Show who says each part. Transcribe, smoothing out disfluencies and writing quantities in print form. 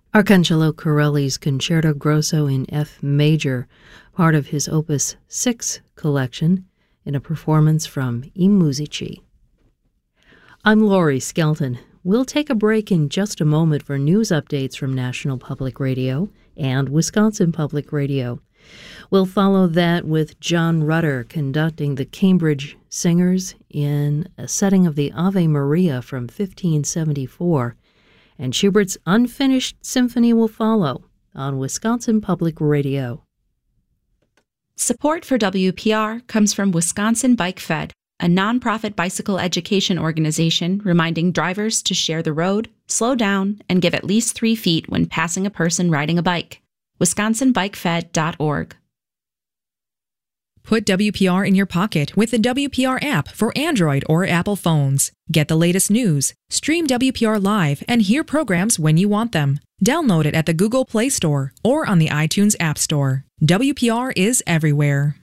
Speaker 1: Arcangelo Corelli's Concerto Grosso in F major, part of his Opus 6 collection, in a performance from I Musici. I'm Laurie Skelton. We'll take a break in just a moment for news updates from National Public Radio and Wisconsin Public Radio. We'll follow that with John Rutter conducting the Cambridge Singers in a setting of the Ave Maria from 1574, and Schubert's Unfinished Symphony will follow on Wisconsin Public Radio.
Speaker 2: Support for WPR comes from Wisconsin Bike Fed, a nonprofit bicycle education organization reminding drivers to share the road, slow down, and give at least 3 feet when passing a person riding a bike. WisconsinBikeFed.org.
Speaker 3: Put WPR in your pocket with the WPR app for Android or Apple phones. Get the latest news, stream WPR live, and hear programs when you want them. Download it at the Google Play Store or on the iTunes App Store. WPR is everywhere.